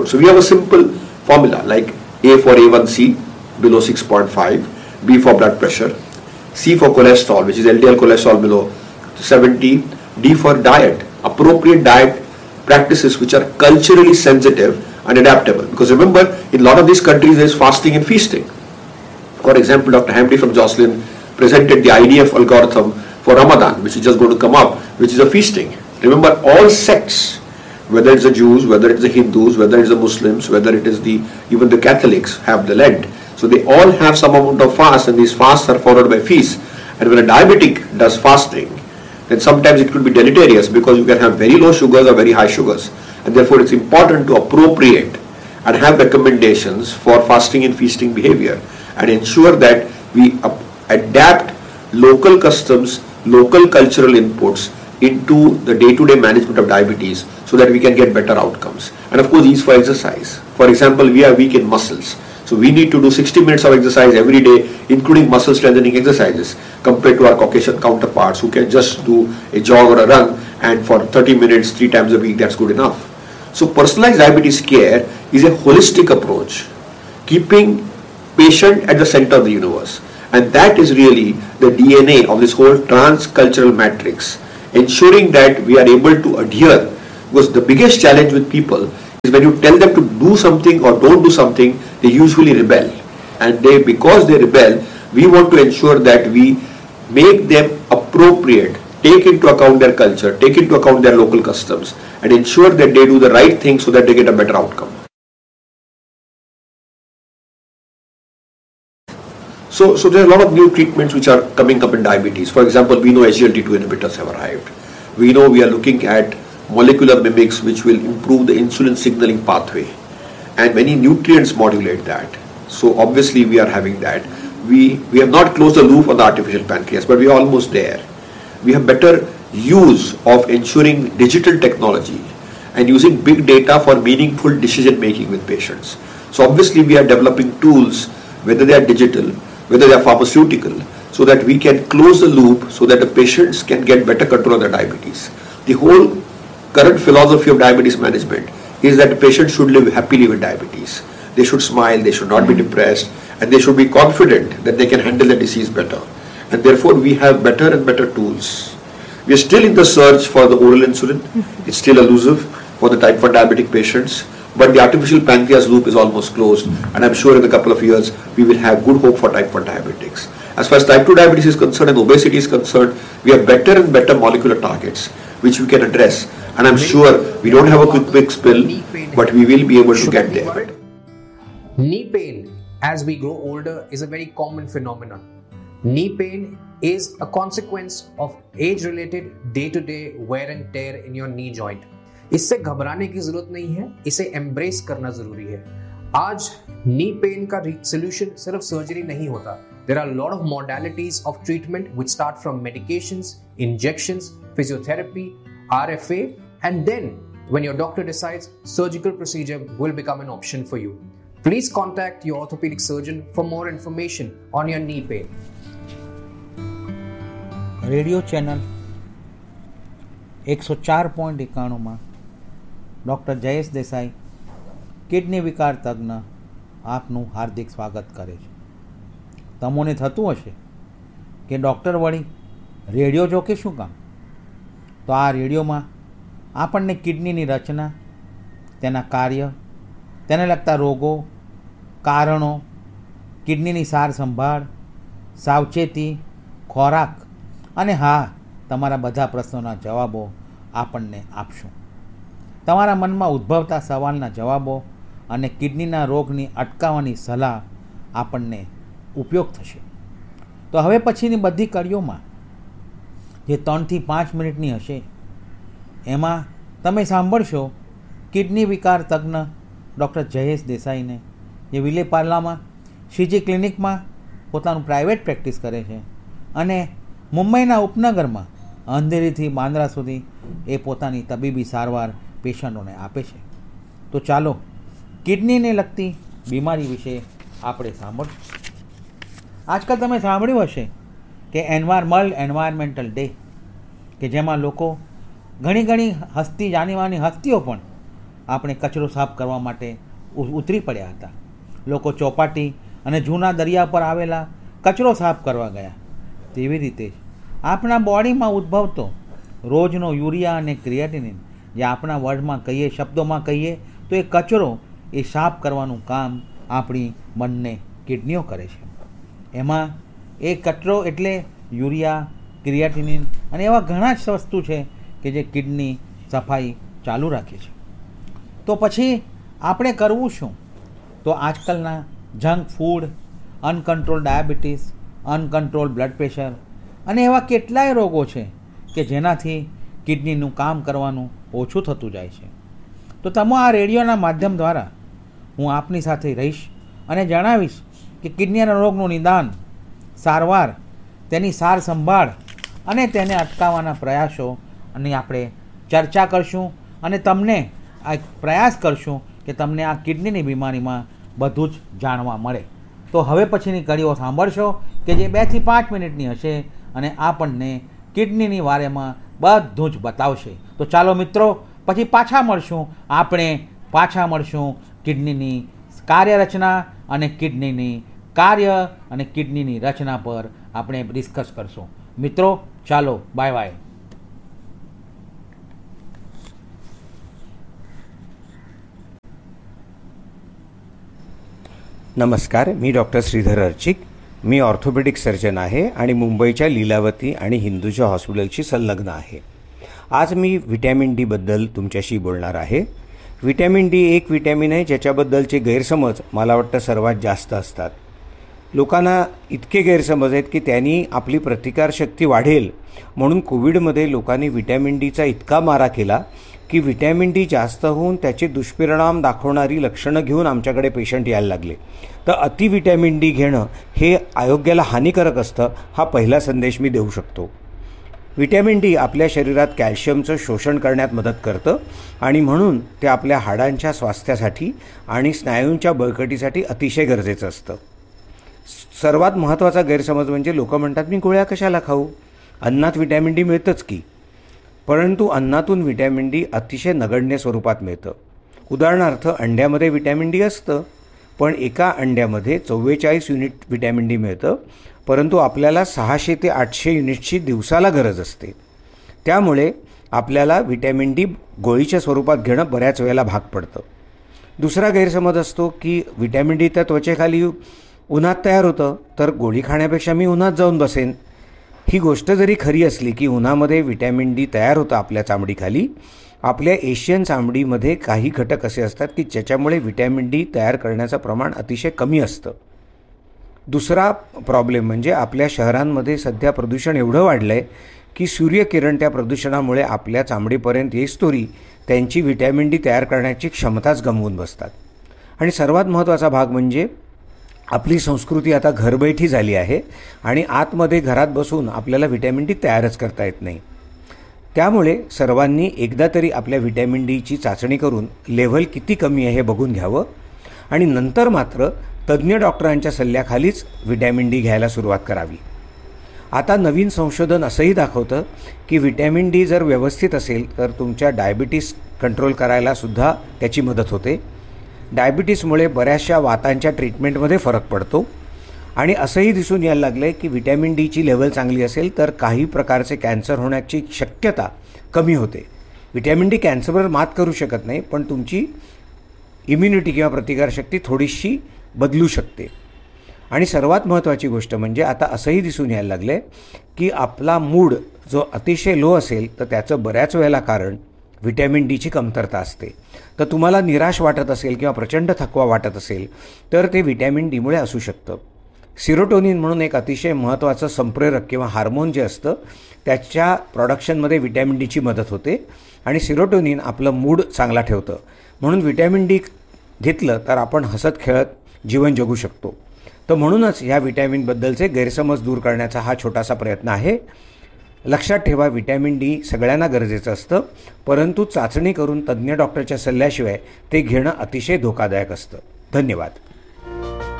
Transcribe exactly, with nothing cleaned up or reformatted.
So we have a simple formula like A for A one C below six point five, B for blood pressure, C for cholesterol, which is L D L cholesterol below seventy, D for diet, appropriate diet practices which are culturally sensitive and adaptable. Because remember, in a lot of these countries there is fasting and feasting. For example, Doctor Hamdi from Jocelyn presented the I D F algorithm for Ramadan, which is just going to come up, which is a feasting. Remember, all sects, whether it's the Jews, whether it's the Hindus, whether it's the Muslims, whether it is the even the Catholics have the Lent. So they all have some amount of fast, and these fasts are followed by feasts. And when a diabetic does fasting, then sometimes it could be deleterious because you can have very low sugars or very high sugars. And therefore it's important to appropriate and have recommendations for fasting and feasting behavior and ensure that we adapt local customs, local cultural inputs into the day-to-day management of diabetes so that we can get better outcomes. And of course, ease for exercise. For example, we are weak in muscles. So we need to do sixty minutes of exercise every day, including muscle strengthening exercises, compared to our Caucasian counterparts who can just do a jog or a run, and for thirty minutes, three times a week, that's good enough. So personalized diabetes care is a holistic approach, keeping patient at the center of the universe. And that is really the D N A of this whole transcultural matrix, ensuring that we are able to adhere. Because the biggest challenge with people is when you tell them to do something or don't do something, they usually rebel. And they, because they rebel, we want to ensure that we make them appropriate, take into account their culture, take into account their local customs, and ensure that they do the right thing so that they get a better outcome. So, so there are a lot of new treatments which are coming up in diabetes. For example, we know S G L T two inhibitors have arrived. We know we are looking at molecular mimics which will improve the insulin signaling pathway, and many nutrients modulate that. So obviously we are having that. We, we have not closed the loop on the artificial pancreas, but we are almost there. We have better use of ensuring digital technology and using big data for meaningful decision making with patients. So obviously we are developing tools, whether they are digital, whether they are pharmaceutical, so that we can close the loop so that the patients can get better control of their diabetes. The whole current philosophy of diabetes management is that the patient should live happily with diabetes. They should smile, they should not be depressed, and they should be confident that they can handle the disease better. And therefore we have better and better tools. We are still in the search for the oral insulin. It's still elusive for the type one diabetic patients, but the artificial pancreas loop is almost closed, and I'm sure in a couple of years we will have good hope for type one diabetics. As far as type two diabetes is concerned and obesity is concerned, we have better and better molecular targets which we can address, and I'm sure we don't have a quick fix pill, but we will be able to get there. Knee pain as we grow older is a very common phenomenon. Knee pain is a consequence of age-related day-to-day wear and tear in your knee joint. इससे घबराने की जरूरत नहीं है, इसे embrace करना जरूरी है. आज नी पेन का सोल्यूशन सिर्फ सर्जरी नहीं होता. There are a lot of modalities of treatment which start from medications, injections, physiotherapy, R F A, and then when your doctor decides, surgical procedure will become an option for you. Please contact your orthopedic surgeon for more information on your knee pain. Radio channel એકસો ચાર point એકાણુંમાં doctor Jayesh Desai kidney વિકાર તજ્ઞ આપનું હાર્દિક સ્વાગત કરે છે. તમોને થતું હશે કે ડૉક્ટર વળી રેડિયો જોકે શું કામ, તો આ રેડિયોમાં આપણને કિડનીની રચના, તેના કાર્ય, તેને લગતા રોગો, કારણો, કિડનીની સાર સંભાળ, સાવચેતી, ખોરાક અને હા, તમારા બધા પ્રશ્નોના જવાબો આપણને આપશું. તમારા મનમાં ઉદ્ભવતા સવાલના જવાબો અને કિડનીના રોગની અટકાવવાની સલાહ આપણને ઉપયોગ થશે. તો હવે પછીની બધી કડીઓમાં જે ત્રણથી પાંચ મિનિટની હશે એમાં તમે સાંભળશો કિડની વિકાર તજ્ઞ ડૉક્ટર જયેશ દેસાઈને, જે વિલેપાર્લામાં શ્રીજી ક્લિનિકમાં પોતાનું પ્રાઇવેટ પ્રેક્ટિસ કરે છે અને મુંબઈના ઉપનગરમાં અંધેરીથી બાંદ્રા સુધી એ પોતાની તબીબી સારવાર પેશન્ટોને આપે છે. તો ચાલો કિડનીને લગતી બીમારી વિશે આપણે સાંભળશું. આજકાલ તમે સાંભળ્યું હશે કે એન્વાયર્મલ એન્વાયરમેન્ટલ ડે, કે જેમાં લોકો ઘણી ઘણી હસ્તી જાણીવાની હસ્તીઓ પણ આપણે કચરો સાફ કરવા માટે ઉતરી પડ્યા હતા. લોકો ચોપાટી અને જૂના દરિયા પર આવેલા કચરો સાફ કરવા ગયા. તેવી રીતે જ આપણા બોડીમાં ઉદ્ભવતો રોજનો યુરિયા અને ક્રિએટિનિન, જે આપણા વર્ડમાં કહીએ, શબ્દોમાં કહીએ તો એ કચરો એ સાફ કરવાનું કામ આપણી બંને કિડનીઓ કરે છે. એમાં એ કચરો એટલે યુરિયા, ક્રિએટિનિન અને એવા ઘણા જ વસ્તુ છે કે જે કિડની સફાઈ ચાલુ રાખે છે. તો પછી આપણે કરવું શું? તો આજકાલના junk food, uncontrol diabetes, uncontrol blood pressure અને એવા કેટલાય રોગો છે કે જેનાથી કિડનીનું કામ કરવાનું ઓછું થતું જાય છે. તો તમે આ રેડિયોના માધ્યમ દ્વારા હું આપની સાથે રહીશ અને જણાવીશ કે કિડનીના રોગનું નિદાન, સારવાર, તેની સાર સંભાળ અને તેને અટકાવવાના પ્રયાસોની આપણે ચર્ચા કરશું અને તમને આ પ્રયાસ કરશું કે તમને આ કિડનીની બીમારીમાં બધું જ જાણવા મળે. તો હવે પછીની કડીઓ સાંભળશો કે જે બેથી પાંચ મિનિટની હશે અને આપણને કિડનીની વારેમાં બધું જ બતાવશે. તો ચાલો મિત્રો, પછી પાછા મળશું. આપણે પાછા મળશું કિડનીની કાર્યરચના અને કિડનીની કાર્ય અને કિડનીની રચના પર આપણે ડિસ્કસ કરશું. મિત્રો ચાલો, બાય બાય. नमस्कार, मी डॉक्टर श्रीधर अर्चिक. मी ऑर्थोपेडिक सर्जन आहे आणि मुंबईच्या लीलावती आणि हिंदूजा हॉस्पिटलशी संलग्न आहे. आज मी व्हिटॅमिन डीबद्दल तुमच्याशी बोलणार आहे. व्हिटॅमिन डी एक व्हिटॅमिन आहे ज्याच्याबद्दलचे गैरसमज मला वाटतं सर्वात जास्त असतात. लोकांना इतके गैरसमज आहेत की त्यांनी आपली प्रतिकारशक्ती वाढेल म्हणून कोविडमध्ये लोकांनी व्हिटॅमिन डीचा इतका मारा केला की व्हिटॅमिन डी जास्त होऊन त्याचे दुष्परिणाम दाखवणारी लक्षणं घेऊन आमच्याकडे पेशंट यायला लागले. तर अति व्हिटॅमिन डी घेणं हे आरोग्याला हानिकारक असतं, हा पहिला संदेश मी देऊ शकतो. व्हिटॅमिन डी आपल्या शरीरात कॅल्शियमचं शोषण करण्यात मदत करतं आणि म्हणून ते आपल्या हाडांच्या स्वास्थ्यासाठी आणि स्नायूंच्या बळकटीसाठी अतिशय गरजेचं असतं. सर्वात महत्त्वाचा गैरसमज म्हणजे लोक म्हणतात मी गोळ्या कशाला खाऊ, अन्नात व्हिटॅमिन डी मिळतंच की. परंतु अन्नातून व्हिटॅमिन डी अतिशय नगण्य स्वरूपात मिळतं. उदाहरणार्थ अंड्यामध्ये व्हिटॅमिन डी असतं, पण एका अंड्यामध्ये चव्वेचाळीस युनिट व्हिटॅमिन डी मिळतं, परंतु आपल्याला सहाशे ते आठशे युनिटची दिवसाला गरज असते. त्यामुळे आपल्याला व्हिटॅमिन डी गोळीच्या स्वरूपात घेणं बऱ्याच वेळेला भाग पडतं. दुसरा गैरसमज असतो की व्हिटॅमिन डी तर त्वचेखाली उन्हात तयार होतं, तर गोळी खाण्यापेक्षा मी उन्हात जाऊन बसेन. ही गोष्ट जरी खरी असली की उन्हामध्ये व्हिटॅमिन डी तयार होतं आपल्या चामडीखाली, आपल्या एशियन चामडीमध्ये काही घटक असे असतात की ज्याच्यामुळे व्हिटॅमिन डी तयार करण्याचं प्रमाण अतिशय कमी असतं. दुसरा प्रॉब्लेम म्हणजे आपल्या शहरांमध्ये सध्या प्रदूषण एवढं वाढलं आहे की सूर्यकिरण त्या प्रदूषणामुळे आपल्या चामडीपर्यंत येईस्तोरी त्यांची व्हिटॅमिन डी तयार करण्याची क्षमताच गमावून बसतात. आणि सर्वात महत्त्वाचा भाग म्हणजे आपली संस्कृती आता घरबैठी झाली आहे आणि आतमध्ये घरात बसून आपल्याला व्हिटॅमिन डी तयारच करता येत नाही. त्यामुळे सर्वांनी एकदा तरी आपल्या व्हिटॅमिन डीची चाचणी करून लेव्हल किती कमी आहे हे बघून घ्यावं आणि नंतर मात्र तज्ज्ञ डॉक्टरांच्या सल्ल्याखालीच व्हिटॅमिन डी घ्यायला सुरुवात करावी. आता नवीन संशोधन असंही दाखवतं की व्हिटॅमिन डी जर व्यवस्थित असेल तर तुमच्या डायबिटीस कंट्रोल करायलासुद्धा त्याची मदत होते. डायबिटीसमुळे बऱ्याचशा वातांच्या ट्रीटमेंटमध्ये फरक पडतो आणि असंही दिसून यायला लागलं आहे की व्हिटॅमिन डीची लेवल चांगली असेल तर काही प्रकारचे कॅन्सर होण्याची शक्यता कमी होते. व्हिटॅमिन डी कॅन्सरवर मात करू शकत नाही, पण तुमची इम्युनिटी किंवा प्रतिकारशक्ती थोडीशी बदलू शकते. आणि सर्वात महत्त्वाची गोष्ट म्हणजे आता असंही दिसून यायला लागलं आहे की आपला मूड जो अतिशय लो असेल तर त्याचं बऱ्याच वेळेला कारण व्हिटॅमिन डीची कमतरता असते. तर तुम्हाला निराश वाटत असेल किंवा प्रचंड थकवा वाटत असेल तर ते व्हिटॅमिन डीमुळे असू शकतं. सिरोटोनिन म्हणून एक अतिशय महत्त्वाचं संप्रेरक किंवा हार्मोन जे असतं त्याच्या प्रोडक्शनमध्ये व्हिटॅमिन डीची मदत होते आणि सिरोटोनिन आपलं मूड चांगला ठेवतं. म्हणून व्हिटॅमिन डी घेतलं तर आपण हसत खेळत जीवन जगू शकतो. तर म्हणूनच ह्या व्हिटॅमिनबद्दलचे गैरसमज दूर करण्याचा हा छोटासा प्रयत्न आहे. लक्षात ठेवा, व्हिटॅमिन डी सगळ्यांना गरजेचं असतं, परंतु चाचणी करून तज्ज्ञ डॉक्टरच्या सल्ल्याशिवाय ते घेणं अतिशय धोकादायक असतं. धन्यवाद.